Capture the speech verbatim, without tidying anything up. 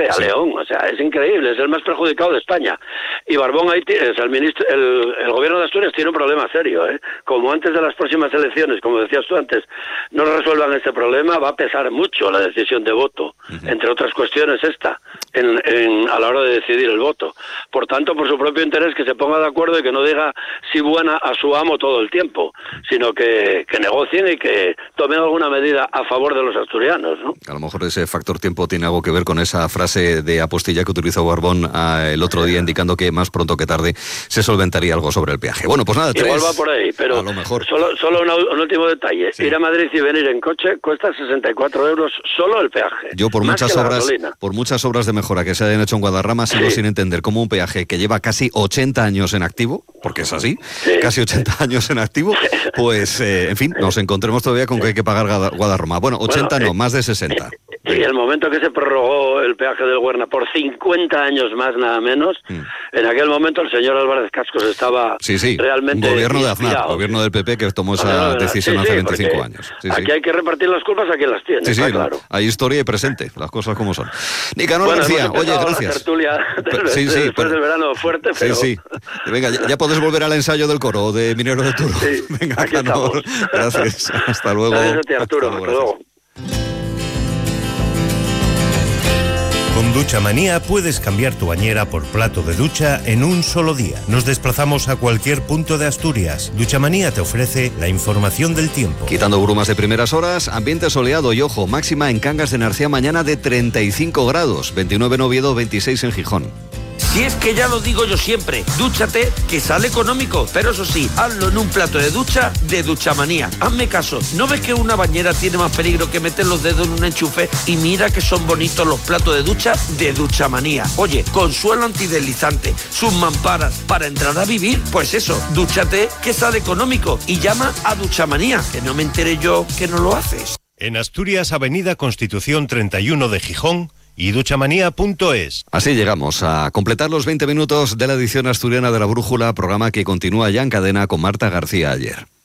peaje a sí. León. O sea, es increíble, es el más perjudicado de España. Y Barbón ahí, es el, ministro, el, el gobierno de Asturias tiene un problema serio, ¿eh? Como antes de las próximas elecciones, como decías tú antes, no resuelvan este problema, va a pesar mucho la decisión de voto, uh-huh. entre otras cuestiones esta, en, en, a la hora de decidir el voto. Por tanto, por su propio interés, que se ponga de acuerdo y que no diga sí buena a su amo todo el tiempo, sino que, que negocien y que tomen alguna medida a favor de los asturianos, ¿no? A lo mejor ese factor tiempo tiene algo que ver con esa frase de apostilla que utilizó Barbón uh, el otro día, indicando que más pronto que tarde se solventaría algo sobre el peaje. Bueno, pues nada, tres... Igual va por ahí, pero a lo mejor. solo, solo una, un último detalle. Sí. Ir a Madrid y venir en coche cuesta sesenta y cuatro euros solo el peaje. Yo por muchas obras por muchas obras de mejora que se hayan hecho en Guadarrama sigo sí. sin entender cómo un peaje que lleva casi ochenta años en activo, porque es así, sí. casi ochenta años en activo, pues, eh, en fin, nos encontremos todavía con que hay que pagar Guadarrama. Bueno, ochenta bueno, no, eh, más de sesenta. Y el momento que se prorrogó el peaje del Huerna por cincuenta años más, nada menos, mm. en aquel momento el señor Álvarez Cascos estaba sí, sí. realmente gobierno de Aznar, gobierno del P P que tomó esa decisión sí, sí, hace veinticinco años. Sí, aquí sí. hay que repartir las culpas a quien las tiene, sí, sí, claro. Hay historia y presente, las cosas como son. Nicanor bueno, García, oye, gracias. La tertulia pero, sí, sí, después pero, del verano fuerte, pero... Sí, sí. Venga, ya, ya podés volver al ensayo del coro de Minero de Turo. Sí, venga, aquí Canor. Gracias. Hasta luego. Gracias a ti, Arturo. Hasta luego. Hasta luego. Con Duchamanía puedes cambiar tu bañera por plato de ducha en un solo día. Nos desplazamos a cualquier punto de Asturias. Duchamanía te ofrece la información del tiempo. Quitando brumas de primeras horas, ambiente soleado y ojo, máxima en Cangas de Narcea mañana de treinta y cinco grados, veintinueve en Oviedo, veintiséis en Gijón. Si es que ya lo digo yo siempre, dúchate, que sale económico, pero eso sí, hazlo en un plato de ducha de Duchamanía. Hazme caso, ¿no ves que una bañera tiene más peligro que meter los dedos en un enchufe? Y mira que son bonitos los platos de ducha de Duchamanía. Oye, con suelo antideslizante, sus mamparas, para entrar a vivir, pues eso, dúchate, que sale económico, y llama a Duchamanía, que no me enteré yo que no lo haces. En Asturias, Avenida Constitución treinta y uno de Gijón, y duchamanía punto es. Así llegamos a completar los veinte minutos de la edición asturiana de La Brújula, programa que continúa ya en cadena con Marta García Ayer.